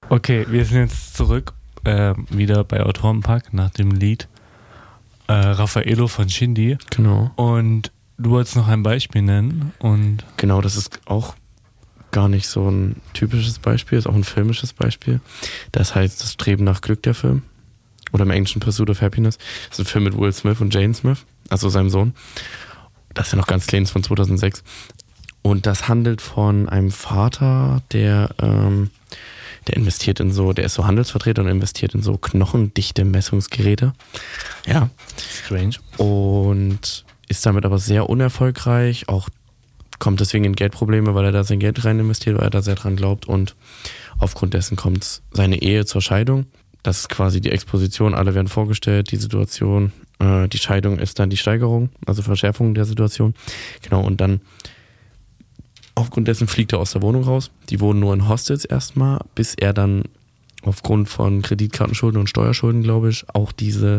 Okay, wir sind jetzt zurück, wieder bei Autorenpack nach dem Lied Raffaello von Shindy. Genau. Und du wolltest noch ein Beispiel nennen. Und Genau, das ist auch gar nicht so ein typisches Beispiel, ist auch ein filmisches Beispiel. Das heißt Das Streben nach Glück, der Film. Oder im Englischen Pursuit of Happiness. Das ist ein Film mit Will Smith und Jaden Smith, also seinem Sohn. Das ist ja noch ganz klein, ist von 2006. Und das handelt von einem Vater, der investiert in so, der ist so Handelsvertreter und investiert in so knochendichte Messungsgeräte. Ja. Strange. Und ist damit aber sehr unerfolgreich, auch kommt deswegen in Geldprobleme, weil er da sein Geld rein investiert, weil er da sehr dran glaubt, und aufgrund dessen kommt seine Ehe zur Scheidung. Das ist quasi die Exposition, alle werden vorgestellt, die Situation, die Scheidung ist dann die Steigerung, also Verschärfung der Situation. Genau, und dann aufgrund dessen fliegt er aus der Wohnung raus. Die wohnen nur in Hostels erstmal, bis er dann aufgrund von Kreditkartenschulden und Steuerschulden, glaube ich, auch diese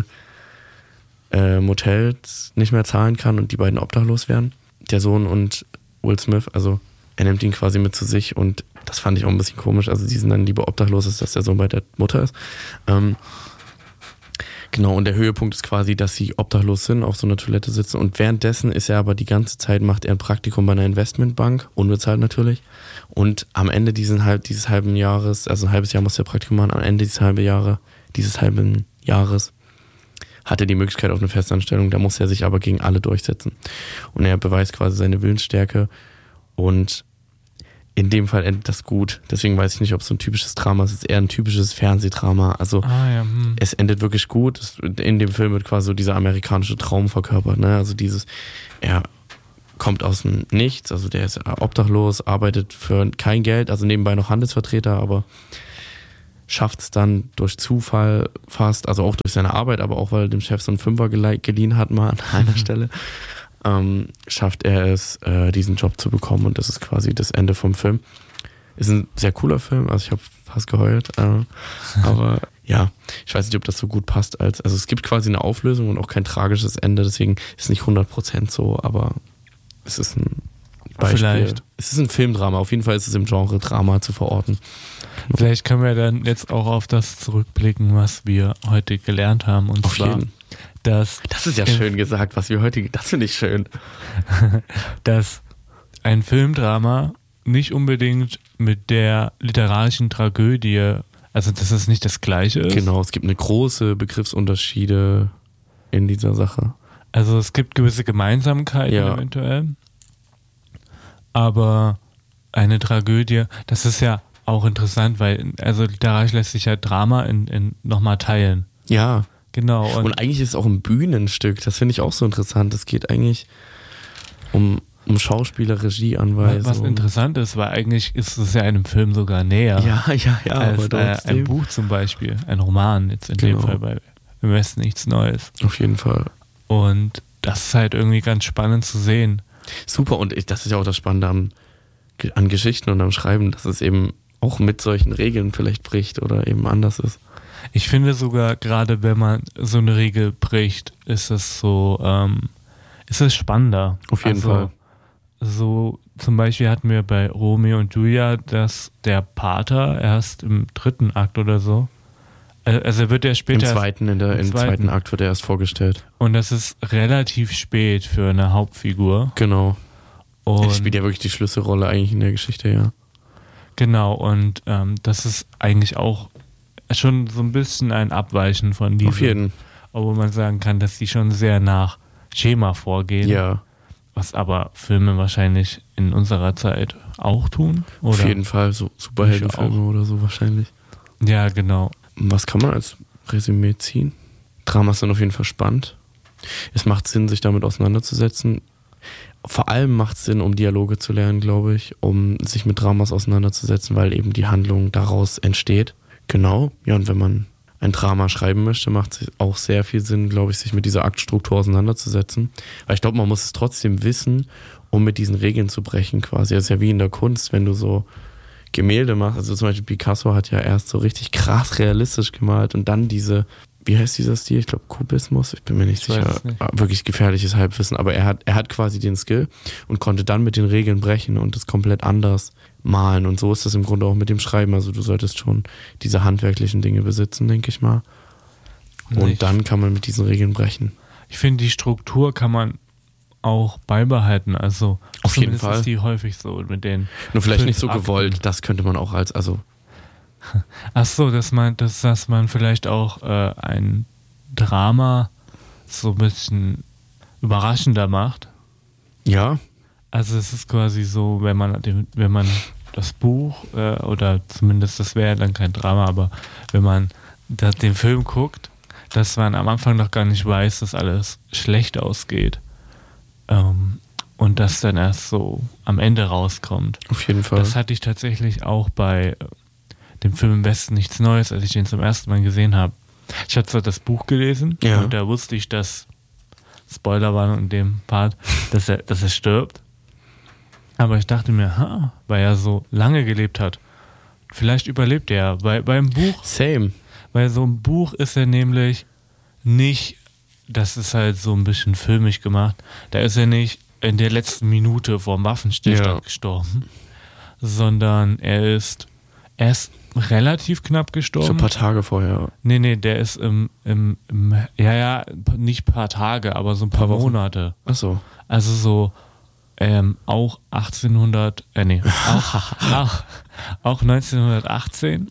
Motels nicht mehr zahlen kann und die beiden obdachlos werden. Der Sohn und Will Smith, also er nimmt ihn quasi mit zu sich, und das fand ich auch ein bisschen komisch. Also die sind dann lieber obdachlos, als dass der Sohn bei der Mutter ist. Genau, und der Höhepunkt ist quasi, dass sie obdachlos sind, auf so einer Toilette sitzen, und währenddessen ist er aber die ganze Zeit, macht er ein Praktikum bei einer Investmentbank, unbezahlt natürlich, und am Ende dieses halben Jahres, also ein halbes Jahr muss er Praktikum machen, am Ende dieses halben Jahres hat er die Möglichkeit auf eine Festanstellung, da muss er sich aber gegen alle durchsetzen. Und er beweist quasi seine Willensstärke, und in dem Fall endet das gut. Deswegen weiß ich nicht, ob es so ein typisches Drama ist. Es ist eher ein typisches Fernsehdrama. Also es endet wirklich gut. In dem Film wird quasi so dieser amerikanische Traum verkörpert. Ne? Also er kommt aus dem Nichts, also der ist obdachlos, arbeitet für kein Geld, also nebenbei noch Handelsvertreter, aber schafft es dann durch Zufall fast, also auch durch seine Arbeit, aber auch weil er dem Chef so einen Fünfer geliehen hat mal an einer Stelle, schafft er es, diesen Job zu bekommen, und das ist quasi das Ende vom Film. Ist ein sehr cooler Film, also ich habe fast geheult, aber ja, ich weiß nicht, ob das so gut passt, also es gibt quasi eine Auflösung und auch kein tragisches Ende, deswegen ist es nicht 100% so, aber es ist ein Beispiel. Vielleicht. Es ist ein Filmdrama, auf jeden Fall ist es im Genre Drama zu verorten. Vielleicht können wir dann jetzt auch auf das zurückblicken, was wir heute gelernt haben. Und auf zwar, jeden. Das ist ja schön gesagt, das finde ich schön. Dass ein Filmdrama nicht unbedingt mit der literarischen Tragödie, also dass es nicht das Gleiche ist. Genau, es gibt eine große Begriffsunterschiede in dieser Sache. Also es gibt gewisse Gemeinsamkeiten eventuell, aber eine Tragödie, das ist ja auch interessant, weil also literarisch lässt sich ja Drama in nochmal teilen. Ja. Genau. Und eigentlich ist es auch ein Bühnenstück, das finde ich auch so interessant. Es geht eigentlich um Schauspieler, Regieanweisung. Was interessant ist, weil eigentlich ist es ja einem Film sogar näher. Ja, als ein Buch zum Beispiel, ein Roman jetzt in dem Fall bei Im Westen nichts Neues. Auf jeden Fall. Und das ist halt irgendwie ganz spannend zu sehen. Super, und das ist ja auch das Spannende an Geschichten und am Schreiben, dass es eben auch mit solchen Regeln vielleicht bricht oder eben anders ist. Ich finde sogar, gerade wenn man so eine Regel bricht, ist es so, ist es spannender. Auf jeden Fall. So zum Beispiel hatten wir bei Romeo und Julia, dass der Pater erst im 3. Akt oder so, also er wird ja später... Im zweiten Akt wird er erst vorgestellt. Und das ist relativ spät für eine Hauptfigur. Genau. Und er spielt ja wirklich die Schlüsselrolle eigentlich in der Geschichte, ja. Genau, und das ist eigentlich auch schon so ein bisschen ein Abweichen von diesem. Auf jeden. Obwohl man sagen kann, dass die schon sehr nach Schema vorgehen. Ja. Was aber Filme wahrscheinlich in unserer Zeit auch tun. Oder? Auf jeden Fall, so Superheldenfilme oder so wahrscheinlich. Ja, genau. Was kann man als Resümee ziehen? Dramas sind auf jeden Fall spannend. Es macht Sinn, sich damit auseinanderzusetzen. Vor allem macht es Sinn, um Dialoge zu lernen, glaube ich, um sich mit Dramas auseinanderzusetzen, weil eben die Handlung daraus entsteht. Genau, ja, und wenn man ein Drama schreiben möchte, macht es auch sehr viel Sinn, glaube ich, sich mit dieser Aktstruktur auseinanderzusetzen. Weil ich glaube, man muss es trotzdem wissen, um mit diesen Regeln zu brechen quasi. Das ist ja wie in der Kunst, wenn du so Gemälde machst. Also zum Beispiel Picasso hat ja erst so richtig krass realistisch gemalt und dann diese wie heißt dieser Stil? Ich glaube Kubismus, ich bin mir nicht sicher. Wirklich gefährliches Halbwissen, aber er hat quasi den Skill und konnte dann mit den Regeln brechen und es komplett anders malen. Und so ist das im Grunde auch mit dem Schreiben. Also du solltest schon diese handwerklichen Dinge besitzen, denke ich mal. Und dann kann man mit diesen Regeln brechen. Ich finde, die Struktur kann man auch beibehalten. Also auf jeden Fall ist die häufig so mit den. Nur vielleicht nicht so gewollt. Das könnte man auch als Ach so, dass man vielleicht auch ein Drama so ein bisschen überraschender macht. Ja. Also es ist quasi so, wenn man das Buch oder zumindest das wäre dann kein Drama, aber wenn man den Film guckt, dass man am Anfang noch gar nicht weiß, dass alles schlecht ausgeht und das dann erst so am Ende rauskommt. Auf jeden Fall. Das hatte ich tatsächlich auch bei dem Film Im Westen nichts Neues, als ich den zum ersten Mal gesehen habe. Ich hatte zwar das Buch gelesen und da wusste ich, dass Spoiler waren in dem Part, dass er stirbt. Aber ich dachte mir, weil er so lange gelebt hat, vielleicht überlebt er. Beim Buch. Same. Weil so ein Buch ist er nämlich nicht, das ist halt so ein bisschen filmisch gemacht, da ist er nicht in der letzten Minute vor dem Waffenstillstand gestorben, sondern er ist relativ knapp gestorben. So ein paar Tage vorher. Nee, der ist nicht ein paar Tage, aber so ein paar Monate. Ach so. Also so auch 1918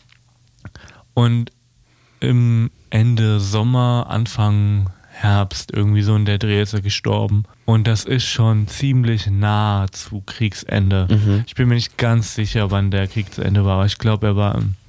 und im Ende Sommer, Anfang Herbst, irgendwie so in der Dreh ist er gestorben. Und das ist schon ziemlich nah zu Kriegsende. Ich bin mir nicht ganz sicher, wann der Krieg zu Ende war, aber ich glaube, er war im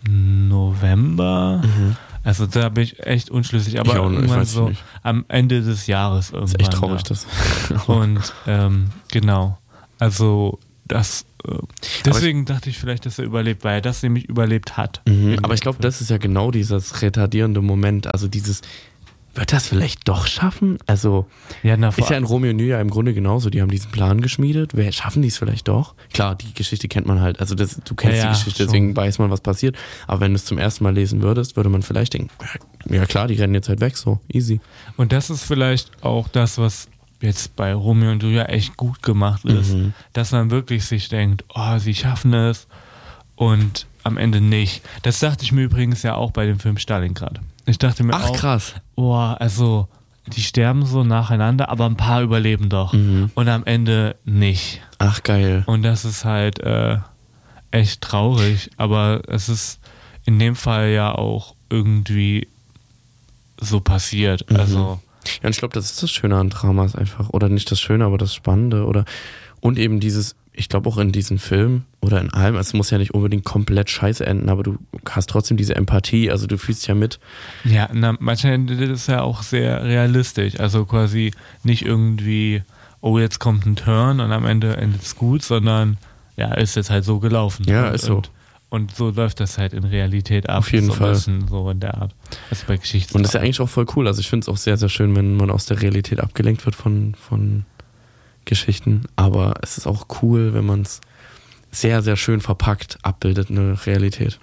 November. Also da bin ich echt unschlüssig, aber irgendwann so am Ende des Jahres irgendwann. Das ist echt traurig, das. Und genau, also das deswegen dachte ich vielleicht, dass er überlebt, weil er das nämlich überlebt hat. Aber ich glaube, das ist ja genau dieses retardierende Moment, also dieses, wird das vielleicht doch schaffen? Also ist ja in Romeo und Julia im Grunde genauso, die haben diesen Plan geschmiedet, schaffen die es vielleicht doch? Klar, die Geschichte kennt man halt, also du kennst die Geschichte, deswegen weiß man, was passiert, aber wenn du es zum ersten Mal lesen würdest, würde man vielleicht denken, ja klar, die rennen jetzt halt weg, so, easy. Und das ist vielleicht auch das, was jetzt bei Romeo und Julia echt gut gemacht ist, dass man wirklich sich denkt, sie schaffen es und am Ende nicht. Das dachte ich mir übrigens ja auch bei dem Film Stalingrad. Ich dachte mir auch, krass. Also die sterben so nacheinander, aber ein paar überleben doch. Und am Ende nicht. Ach, geil. Und das ist halt echt traurig, aber es ist in dem Fall ja auch irgendwie so passiert. Also ja, und ich glaube, das ist das Schöne an Dramas einfach. Oder nicht das Schöne, aber das Spannende. Und eben dieses, ich glaube auch in diesem Film oder in allem, es muss ja nicht unbedingt komplett scheiße enden, aber du hast trotzdem diese Empathie, also du fühlst ja mit. Ja, manchmal endet das ja auch sehr realistisch. Also quasi nicht irgendwie, jetzt kommt ein Turn und am Ende endet es gut, sondern ist jetzt halt so gelaufen. Ja, ist so. Und so läuft das halt in Realität ab. Auf jeden Fall. So in der Art. Also bei Geschichten. Und das ist ja eigentlich auch voll cool. Also ich finde es auch sehr, sehr schön, wenn man aus der Realität abgelenkt wird von Geschichten. Aber es ist auch cool, wenn man es sehr, sehr schön verpackt abbildet, eine Realität.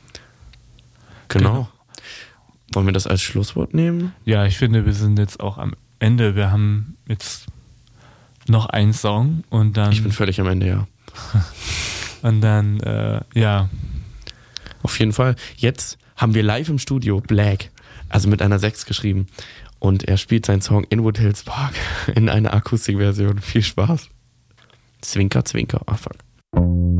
Genau. Wollen wir das als Schlusswort nehmen? Ja, ich finde, wir sind jetzt auch am Ende. Wir haben jetzt noch einen Song und dann... Ich bin völlig am Ende, ja. Und dann, Auf jeden Fall. Jetzt haben wir live im Studio Black, also mit einer 6 geschrieben. Und er spielt seinen Song Inwood Hills Park in einer Akustikversion. Viel Spaß. Zwinker, zwinker. Ah, fuck.